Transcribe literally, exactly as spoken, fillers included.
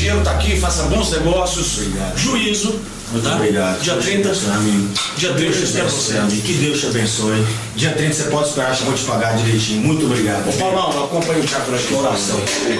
dinheiro, tá aqui, faça bons negócios. Obrigado. Juízo. Muito Tá? obrigado. Dia trinta. Amigo. Dia trinta, Deus te espero abençoe, você. amigo. Que Deus te abençoe. Dia trinta você pode esperar que eu vou te pagar direitinho. Muito obrigado. Ô, Paulão, acompanha o Thiago na oração.